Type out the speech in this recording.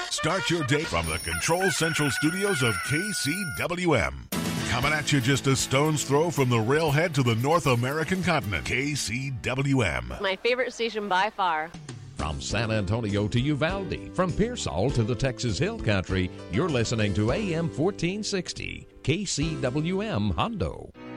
Start your day from the Control Central studios of KCWM. Coming at you just a stone's throw from the railhead to the North American continent. KCWM. My favorite station by far. From San Antonio to Uvalde, from Pearsall to the Texas Hill Country, you're listening to AM 1460, KCWM Hondo.